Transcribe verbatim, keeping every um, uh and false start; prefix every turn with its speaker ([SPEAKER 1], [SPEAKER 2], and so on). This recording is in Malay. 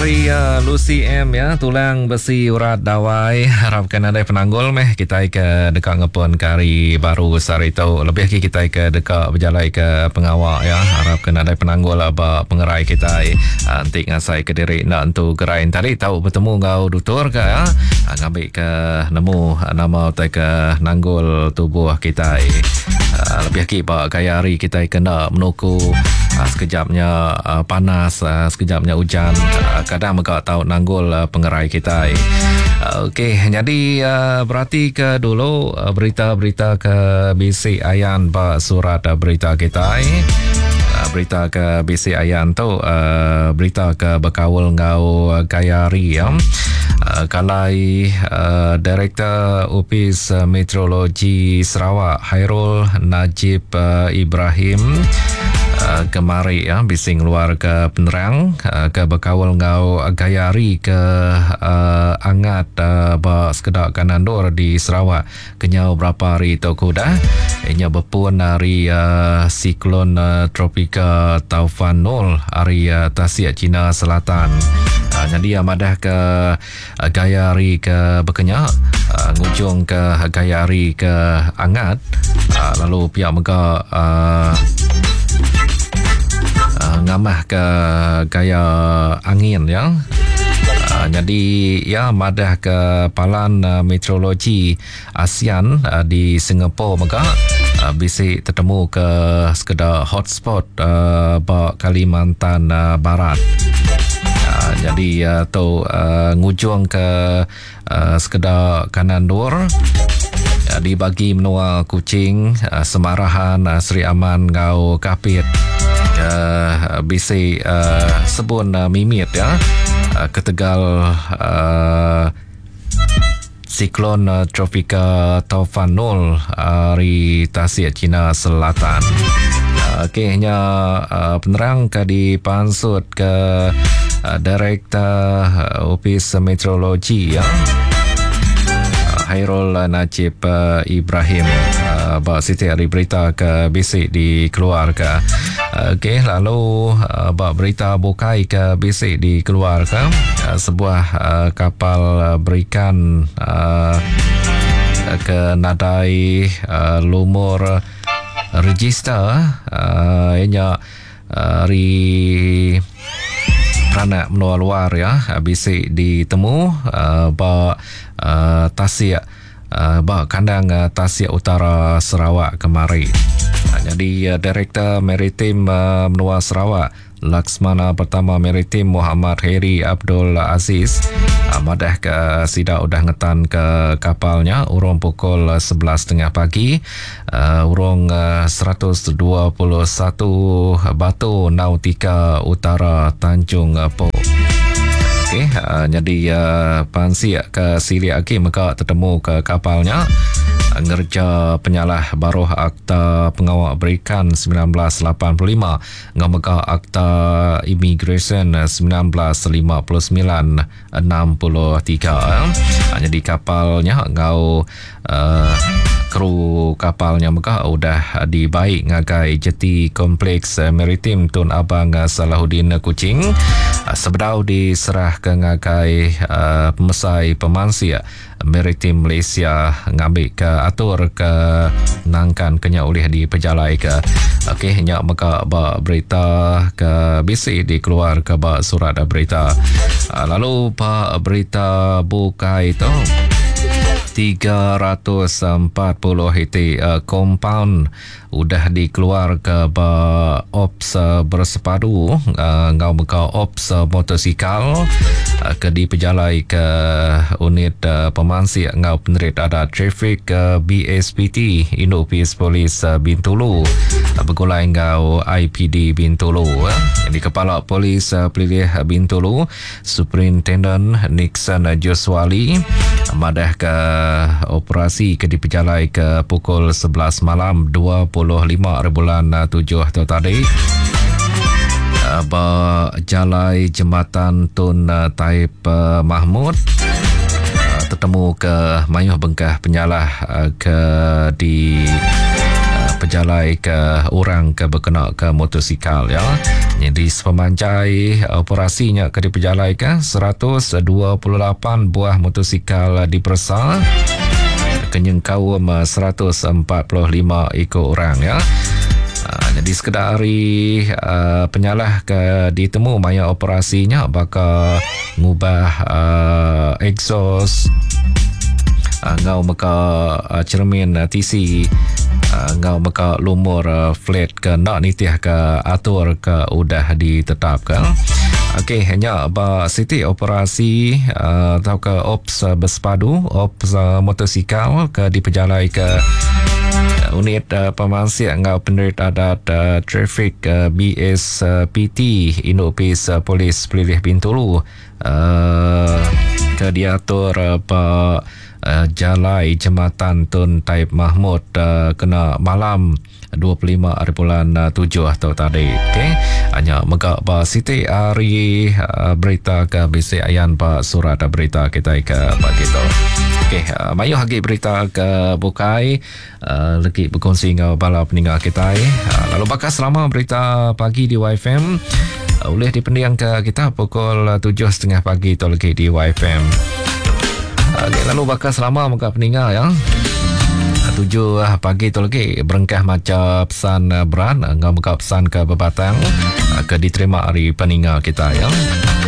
[SPEAKER 1] Dari uh, Lucy M ya, tulang besi urat dawai, harapkan ada penanggul meh kita ke dekat ngepun kari baru sari tu lebih lagi kita ke dekat berjalan ke pengawak ya, harapkan ada penanggul apa pengerai kita uh, antik ngasai ke diri nak untuk gerai tadi tahu bertemu ngau dutur ke ya, uh, ngambil ke nemu nama utai ke nanggul tubuh kita uh, lebih lagi pak kaya hari kita kena menuku uh, sekejapnya uh, panas, uh, sekejapnya hujan, uh, kadang mereka tahu nanggul uh, pengerai kita. Uh, Okey, jadi uh, berarti ke dulu uh, berita-berita ke B C Ayan pak surat uh, berita kita. Uh, berita ke B C Ayan tu uh, berita ke berkawal ngau uh, Kayari ya. Uh, kalai uh, Direktur Opis uh, Meteorologi Sarawak Hairul Najib uh, Ibrahim Uh, kemari ya bising luar ke penerang uh, ke berkawal ngau Gayari ke uh, angat uh, ba sekedar kanandor di Sarawak kenyau berapa hari toko dah inya berpun hari uh, siklon uh, tropika Taufan Nol hari uh, Tasik Cina Selatan. Uh, jadi amadah ke uh, Gayari ke berkenyak uh, ngujung ke Gayari ke angat uh, lalu pihak mereka uh, Uh, ngamah ke gaya angin ya. Uh, jadi ya madah ke palan uh, meteorologi ASEAN uh, di Singapura mereka uh, bisik tertemu ke sekedar hotspot uh, ba Kalimantan uh, Barat. Uh, jadi uh, tu uh, ngujung ke uh, sekedar kanan dur uh, dibagi menua Kuching, uh, Semarahan, uh, Seri Aman, Ngau Kapit. Uh, B C uh, Sebun uh, Mimit ya, uh, ke Tegal uh, siklon uh, tropika Taufan Nol hari Tasik Cina Selatan. Uh, Okey, nya uh, penerang ke dipansut ke uh, Direktur uh, Opis Meteorologi ya, uh, Hairul Najib uh, Ibrahim uh, bawa siti hari berita ke B C dikeluarkan. Okey, lalu uh, bak berita bukai ke B C dikeluarkan uh, sebuah uh, kapal uh, berikan uh, ke nadai uh, lumur register uh, ianya uh, ri peranak menua luar ya, B C ditemu uh, bak uh, Tasik uh, bak kandang uh, Tasik Utara Sarawak kemari. Jadi uh, Direktur Maritim uh, Menua Sarawak Laksmana Pertama Maritim Muhammad Heri Abdul Aziz uh, madah ke sidak udah ngetan ke kapalnya urung pukul uh, sebelas tiga puluh pagi uh, urung uh, seratus dua puluh satu Batu Nautika Utara Tanjung uh, Po. Okey, uh, jadi uh, pansi ke sili lagi mereka tertemu ke kapalnya ngerja penyalah baruh Akta Pengawal Berikan sembilan belas lapan puluh lima ngamaka Akta Immigration sembilan belas lima puluh sembilan enam puluh tiga. Jadi kapalnya ngau uh, kru kapalnya mereka udah dibaik ngagai jeti kompleks maritim Tun Abang Salahuddin Kuching sebedau diserah ke ngagai uh, pemesai pemansi Maritim Malaysia ngambil ke atur ke nangkan kenya oleh di pejalai ke. Okey, nyak maka ba berita ke B C dikeluar ke ba surat berita. Lalu pa berita bukai itu tiga ratus empat puluh hiti uh, compound udah dikeluar ke ba ops uh, bersepadu uh, ngau muka ops uh, motosikal uh, ke di pejalai ke unit uh, pemansi ngau penerit ada traffic uh, B S P T Indo Peace Police uh, Bintulu uh, bergulai ngau I P D Bintulu. uh. Jadi Kepala Polis uh, Pelilih Bintulu Superintendent Nixon uh, Joswali uh, madah ke operasi ke dipejalai ke pukul sebelas malam dua puluh lima bulan tujuh tu tadi ba jalai jembatan Tun Taib Mahmud tertemu ke mayuh bengkah penyalah ke di pejalai ke orang ke berkena ke motosikal ya. Jadi sepemanjai operasinya ke dipejalai ke seratus dua puluh lapan buah motosikal dipersa, kenyengkawam seratus empat puluh lima ekor orang ya. Uh, jadi sekedar hari uh, penyalah ke ditemu maya operasinya bakal ngubah uh, exhaust, uh, ngau maka uh, cermin uh, T C, uh, ngau maka lumur uh, flat ke nak nitih ke atur ke udah ditetapkan. Okey, hanya ba siti operasi uh, atau ke ops uh, bersepadu, ops uh, motosikal ke dipejalai ke uh, unit uh, pemansir ngau penerit adat uh, trafik uh, B S P T Induk Pis uh, Polis Pelilih Bintulu uh, ke diatur uh, pa uh, jalai jembatan Tun Taib Mahmud uh, kena malam dua puluh lima hari bulan uh, tujuh atau tadi. Okey, hanya megak ba siti hari uh, berita ke bisi ayan pa surat berita kita ke pagi tu. Okey, uh, mayu hagi berita ke bukai uh, lagi berkongsi dengan bala peninggal kita. Uh, lalu bakal selama berita pagi di Y F M uh, boleh dipendiang ke kita pukul tujuh tiga puluh pagi tu lagi di Y F M. Uh, okay, lalu bakal selama megak peninggal ya. Tujuh pagi tu lagi berengkah macam pesan beran, ngam pesan ke bebatang ke diterima hari peninggal kita ya.